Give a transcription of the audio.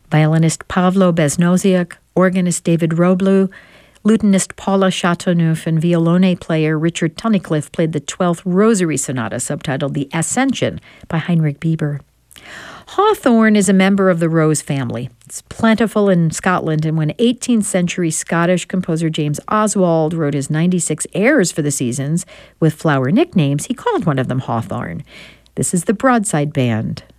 Violinist Pavlo Beznoziuk, organist David Roblew, lutenist Paula Chateauneuf, and violone player Richard Tunnicliffe played the 12th Rosary Sonata, subtitled The Ascension by Heinrich Bieber. Hawthorn is a member of the rose family. It's plentiful in Scotland, and when 18th century Scottish composer James Oswald wrote his 96 airs for the seasons with flower nicknames, he called one of them Hawthorn. This is the Broadside Band.